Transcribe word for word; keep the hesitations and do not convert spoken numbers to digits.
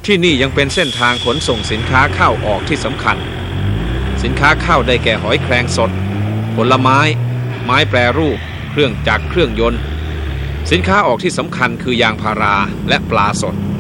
ที่นี่ยังเป็นเส้นทางขนส่งสินค้าเข้าออกที่สำคัญสินค้าเข้าได้แก่หอยแครงสดผลไม้ไม้แปรรูปเครื่องจักรเครื่องยนต์สินค้าออกที่สำคัญคือยางพาราและปลาสด